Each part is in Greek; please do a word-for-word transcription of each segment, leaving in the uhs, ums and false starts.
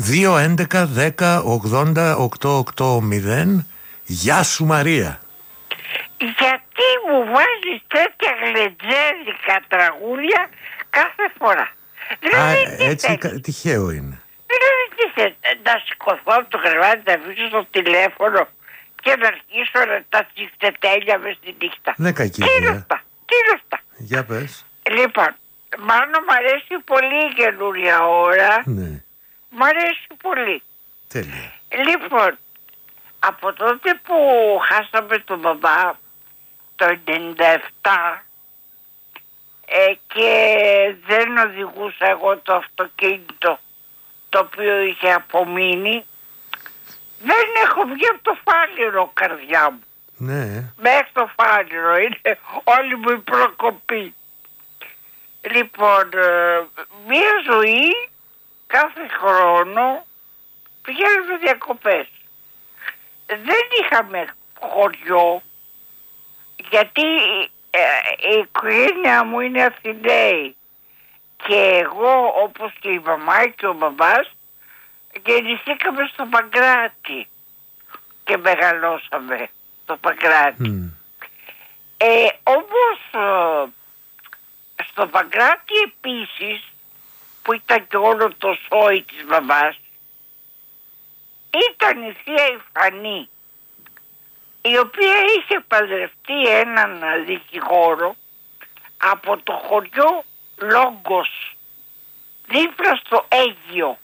δύο έντεκα δέκα ογδόντα οκτώ οκτώ μηδέν. Γεια σου Μαρία. Γιατί μου βάζεις τέτοια γλεντζέρικα τραγούδια κάθε φορά? Δηλαδή, Α, έτσι κα, τυχαίο είναι. Δηλαδή τι θες, να σηκωθώ από το κρεβάτι, να αφήσω στο τηλέφωνο και να αρχίσω να τα τσιφτετέλια μες στη νύχτα? Ναι, κακή Τι είναι ιδέα. αυτά, τι είναι αυτά? Για πες. Λοιπόν, Μάνο, μ' αρέσει πολύ η καινούρια ώρα. Ναι. Μ' αρέσει πολύ. Τέλεια. Λοιπόν, από τότε που χάσαμε τον μπαμπά το ενενήντα επτά ε, και δεν οδηγούσα εγώ το αυτοκίνητο το οποίο είχε απομείνει, δεν έχω βγει από το φάληρο, καρδιά μου. Ναι. Μέχρι το φάληρο είναι όλη μου η προκοπή. Λοιπόν, μία ζωή κάθε χρόνο πηγαίνουμε διακοπές. Δεν είχαμε χωριό, γιατί ε, η οικογένεια μου είναι Αθηναίοι και εγώ, όπως και η μαμά και ο μπαμπάς, γεννηθήκαμε στο Παγκράτη και μεγαλώσαμε στο Παγκράτη. Mm. Ε, όμως στο Παγκράτη επίσης, που ήταν και όλο το σόι της μαμάς, ήταν η θεία η Φανή, η οποία είχε παντρευτεί έναν δικηγόρο από το χωριό Λόγκος, δίπλα στο Αίγιο.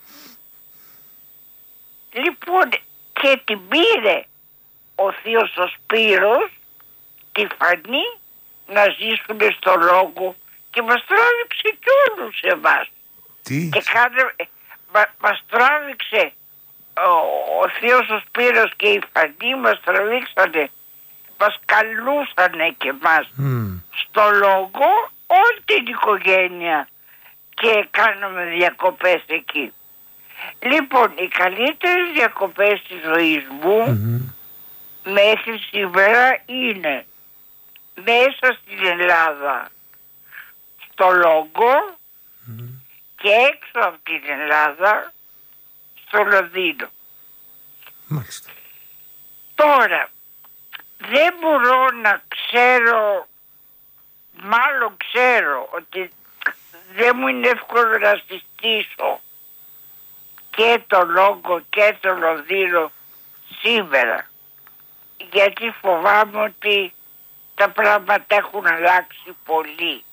Λοιπόν, και την πήρε ο θείος ο Σπύρος, τη Φανή, να ζήσουμε στο Λόγκο και μας τράβηξε κι όλους εμάς. Τι? Και κάνε, μα, μας τράβηξε ο, ο θείος ο Σπύρος και η Φανή, μας τραβήξανε, μας καλούσανε και εμάς mm. στο Λόγκο, όλη την οικογένεια, και κάναμε διακοπές εκεί. Λοιπόν, οι καλύτερες διακοπές της ζωής μου mm-hmm. μέχρι σήμερα είναι μέσα στην Ελλάδα, στο Λόγκο mm-hmm. και έξω από την Ελλάδα, στο Λονδίνο. Μάλιστα. Τώρα, δεν μπορώ να ξέρω, μάλλον ξέρω ότι δεν μου είναι εύκολο να συστήσω και το Λόγκο και το Λονδίνο σήμερα, γιατί φοβάμαι ότι τα πράγματα έχουν αλλάξει πολύ.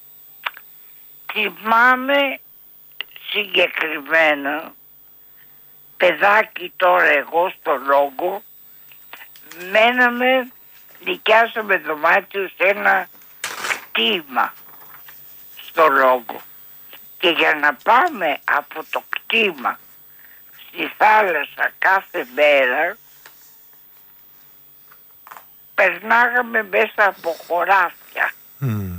Θυμάμαι συγκεκριμένα, παιδάκι τώρα εγώ στο Λόγκο, μέναμε, νοικιάσαμε δωμάτιο σε ένα κτήμα στο Λόγκο, και για να πάμε από το κτήμα στη θάλασσα κάθε μέρα περνάγαμε μέσα από χωράφια. Mm.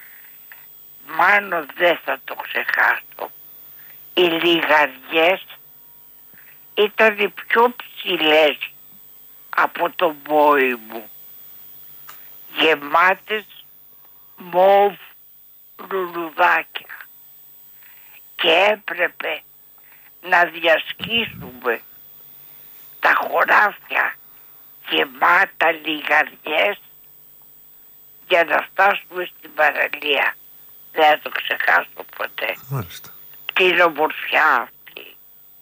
Μάνο, δεν θα το ξεχάσω. Οι λιγαριές ήταν οι πιο ψηλές από τον πόη μου, γεμάτες μοβ λουλουδάκια, και έπρεπε να διασκίσουμε τα χωράφια γεμάτα λιγαριές για να φτάσουμε στην παραλία. Δεν θα το ξεχάσω ποτέ. Μάλιστα. Την ομορφιά αυτή.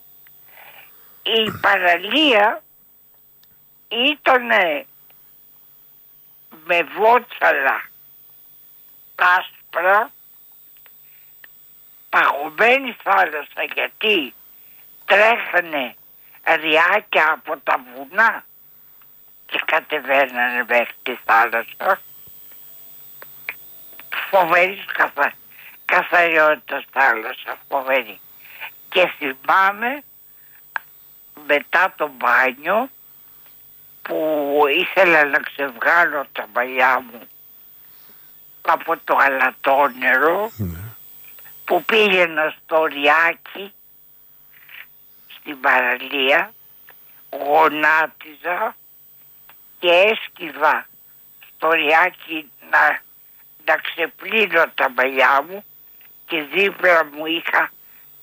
Η παραλία ήτανε με βότσαλα άσπρα, παγωμένη θάλασσα, γιατί τρέχανε ριάκια από τα βουνά και κατεβαίνανε μέχρι τη θάλασσα. Φοβερής καθα... καθαριότητας θάλασσα, φοβερή. Και θυμάμαι μετά το μπάνιο που ήθελα να ξεβγάλω τα μαλλιά μου από το αλατόνερο, mm. που πήγαινα στο ριάκι στην παραλία, γονάτιζα και έσκυβα στο ριάκι να, να ξεπλύνω τα μαλλιά μου, και δίπλα μου είχα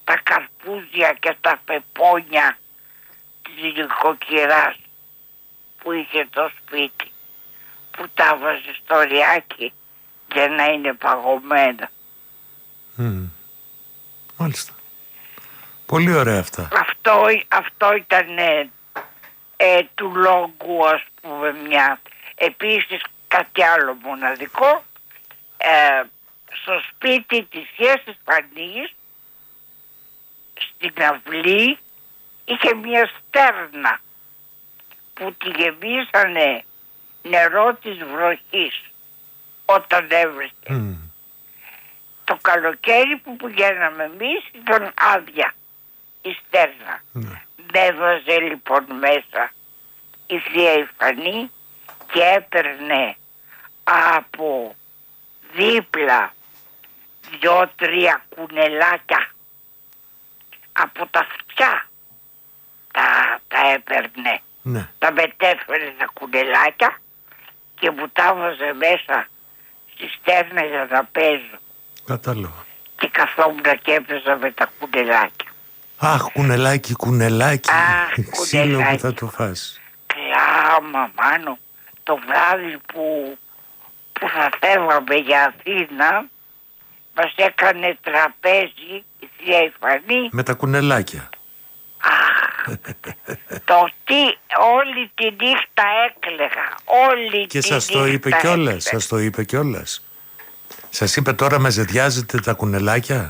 τα καρπούζια και τα πεπόνια της νοικοκυράς που είχε το σπίτι, που τα βάζει στο ριάκι για να είναι παγωμένα. Mm. Μάλιστα. Πολύ ωραία αυτά. Αυτό, αυτό ήταν ε, ε, του λόγου, ας πούμε, μια. Επίσης κάτι άλλο μοναδικό, ε, στο σπίτι της θείας της Φανής, στην αυλή, είχε μια στέρνα που τη γεμίσανε νερό της βροχής όταν έβρεχε. Mm. Το καλοκαίρι που πηγαίναμε εμείς ήταν άδεια η στέρνα. Mm. Έβαζε λοιπόν μέσα η θεία η Φανή και έπαιρνε από δίπλα δυο-τρία κουνελάκια από τα αυτιά, τα, τα έπαιρνε. Ναι. Τα μετέφερε τα κουνελάκια και μου τα βάζε μέσα στη στέρνα για να παίζω. Κατάλαβα. Και καθόμουν και έπαιζα με τα κουνελάκια. Αχ, κουνελάκι, κουνελάκι. Αχ, ξύλο που θα το φας. Κλάμα, Μάνο. Το βράδυ που, που θα φεύγαμε για Αθήνα, μας έκανε τραπέζι η θεία η Φανή. Με τα κουνελάκια. Αχ, το τι, όλη τη νύχτα έκλαιγα. Όλη και τη σας το είπε κιόλας, σας το είπε κιόλας. Σας είπε τώρα με ζεδιάζετε τα κουνελάκια.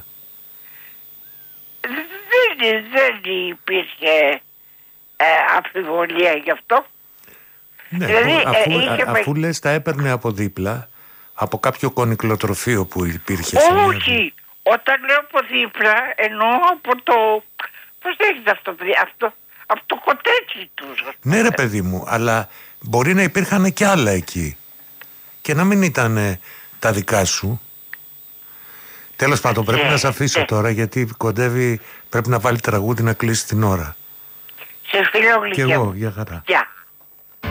Δεν, δεν υπήρχε ε, αμφιβολία γι' αυτό. Ναι, δηλαδή, αφού, ε, είχε αφού με... λες τα έπαιρνε από δίπλα, από κάποιο κονικλοτροφείο που υπήρχε. Όχι, όταν λέω από δίπλα εννοώ από το, πώς λέγεται αυτό, αυτό, από το κοτέτσι τους. Ναι ρε παιδί μου, αλλά μπορεί να υπήρχαν και άλλα εκεί και να μην ήταν τα δικά σου. Τέλος πάντων, πρέπει yeah, να σε αφήσω yeah. τώρα, γιατί κοντεύει, πρέπει να βάλει τραγούδι να κλείσει την ώρα. Σε φίλο γλυκιά. Και εγώ, για χαρά. Yeah.